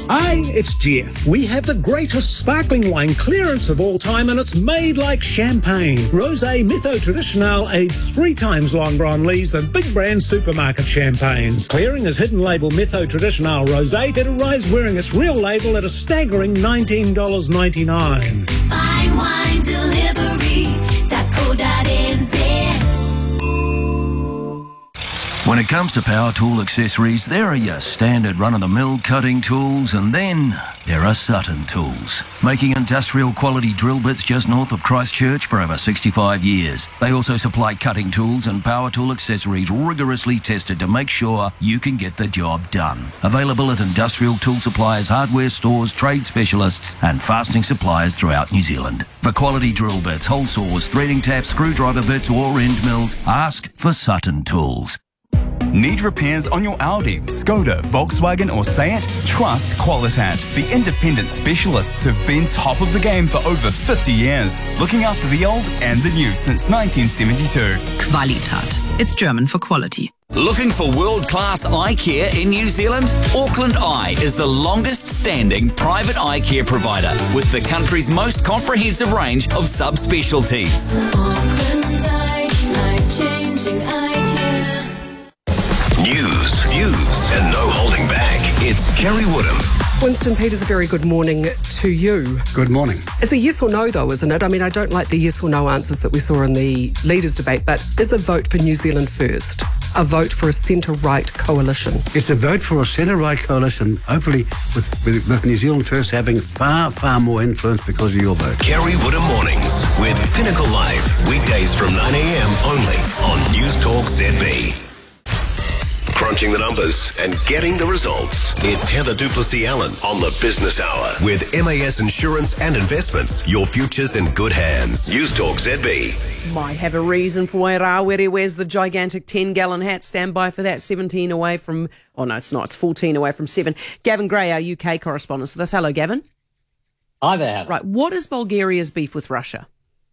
Hi, it's Jeff. We have the greatest sparkling wine clearance of all time, and it's made like champagne. Rosé Mytho Traditional aged 3 times longer on lees than big brand supermarket champagnes. Clearing his hidden label Mytho Traditional Rosé, it arrives wearing its real label at a staggering $19.99. Fine wine delivery.co.nz. When it comes to power tool accessories, there are your standard run-of-the-mill cutting tools, and then there are Sutton Tools, making industrial quality drill bits just north of Christchurch for over 65 years. They also supply cutting tools and power tool accessories rigorously tested to make sure you can get the job done. Available at industrial tool suppliers, hardware stores, trade specialists and fastening suppliers throughout New Zealand. For quality drill bits, hole saws, threading taps, screwdriver bits or end mills, ask for Sutton Tools. Need repairs on your Audi, Skoda, Volkswagen or Seat? Trust Qualitat, the independent specialists who've been top of the game for over 50 years, looking after the old and the new since 1972. Qualitat. It's German for quality. Looking for world-class eye care in New Zealand? Auckland Eye is the longest-standing private eye care provider with the country's most comprehensive range of subspecialties. Auckland Eye, life-changing eye care. News, views, and no holding back. It's Kerry Woodham. Winston Peters, a very good morning to you. Good morning. It's a yes or no, though, isn't it? I mean, I don't like the yes or no answers that we saw in the leaders' debate, but is a vote for New Zealand First a vote for a centre-right coalition? It's a vote for a centre-right coalition, hopefully with New Zealand First having far, far more influence because of your vote. Kerry Woodham Mornings with Pinnacle Live. Weekdays from 9 a.m. only on News Talk ZB. Crunching the numbers and getting the results. It's Heather Duplessis-Allen on the Business Hour with MAS Insurance and Investments. Your future's in good hands. News Talk ZB. Might have a reason for Wairawere wears the gigantic 10-gallon hat. Stand by for that. 17 away from... Oh, no, it's not. It's 14 away from 7. Gavin Gray, our UK correspondent, with us. Hello, Gavin. Hi there, Heather. Right. What is Bulgaria's beef with Russia?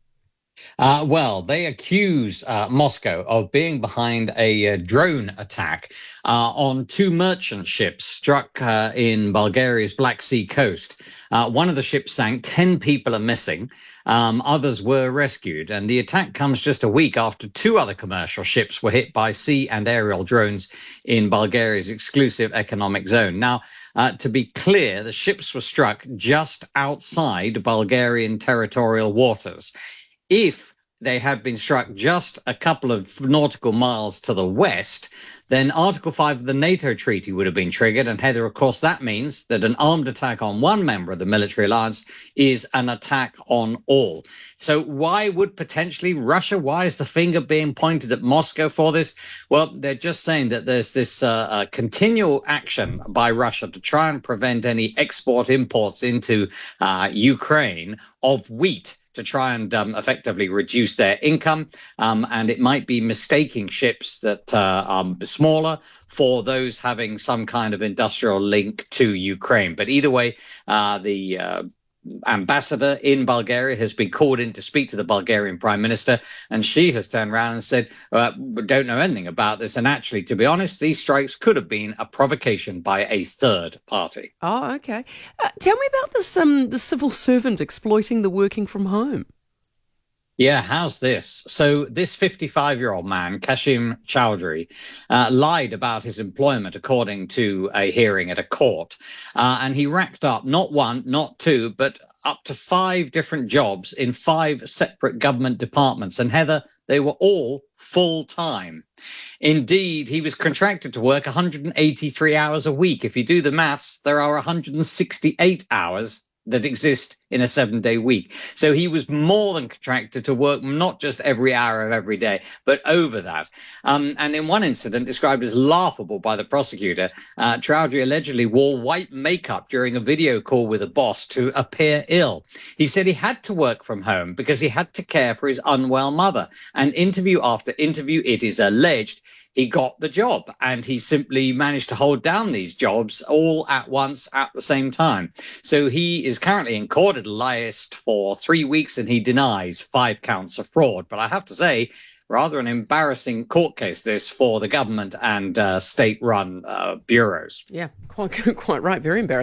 Well, they accuse Moscow of being behind a drone attack on 2 merchant ships struck in Bulgaria's Black Sea coast. One of the ships sank, 10 people are missing, others were rescued, and the attack comes just a week after 2 other commercial ships were hit by sea and aerial drones in Bulgaria's exclusive economic zone. Now, to be clear, the ships were struck just outside Bulgarian territorial waters. If they had been struck just a couple of nautical miles to the west, then Article 5 of the NATO treaty would have been triggered. And Heather, of course, that means that an armed attack on one member of the military alliance is an attack on all. So why would potentially Russia, why is the finger being pointed at Moscow for this? Well, they're just saying that there's this continual action by Russia to try and prevent any imports into Ukraine of wheat, to try and effectively reduce their income. And it might be mistaking ships that are smaller for those having some kind of industrial link to Ukraine. But either way, the ambassador in Bulgaria has been called in to speak to the Bulgarian Prime Minister, and she has turned around and said, we don't know anything about this. And actually, to be honest, these strikes could have been a provocation by a third party. Oh, okay. Tell me about this, the civil servant exploiting the working from home. Yeah, how's this? So this 55-year-old man, Kashim Chowdhury, lied about his employment according to a hearing at a court. And he racked up not 1, not 2, but up to 5 different jobs in 5 separate government departments. And Heather, they were all full-time. Indeed, he was contracted to work 183 hours a week. If you do the maths, there are 168 hours that exist in a 7-day week. So he was more than contracted to work not just every hour of every day, but over that. And in one incident described as laughable by the prosecutor, Chowdhury allegedly wore white makeup during a video call with a boss to appear ill. He said he had to work from home because he had to care for his unwell mother. And interview after interview, it is alleged, he got the job, and he simply managed to hold down these jobs all at once at the same time. So he is currently in court at Elias for 3 weeks, and he denies 5 counts of fraud. But I have to say, rather an embarrassing court case this for the government and state-run bureaus. Yeah, quite right. Very embarrassing.